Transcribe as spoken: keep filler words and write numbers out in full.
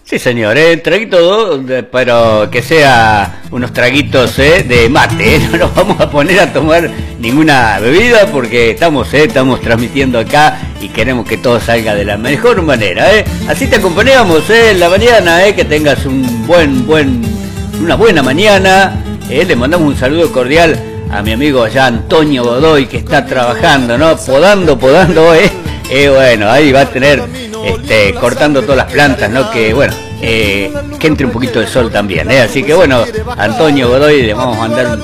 Sí, señor, ¿eh? Traguito, pero que sea unos traguitos ¿eh? de mate, ¿eh? No nos vamos a poner a tomar ninguna bebida porque estamos, ¿eh? estamos transmitiendo acá y queremos que todo salga de la mejor manera, ¿eh? Así te acompañamos ¿eh? en la mañana, ¿eh? Que tengas un buen, buen, una buena mañana, ¿eh? Le mandamos un saludo cordial a mi amigo allá Antonio Godoy que está trabajando, ¿no? Podando, podando, ¿eh? Eh, bueno, ahí va a tener, este, cortando todas las plantas, ¿no? Que, bueno, eh, que entre un poquito de sol también, ¿eh? Así que, bueno, Antonio Godoy, le vamos a mandar un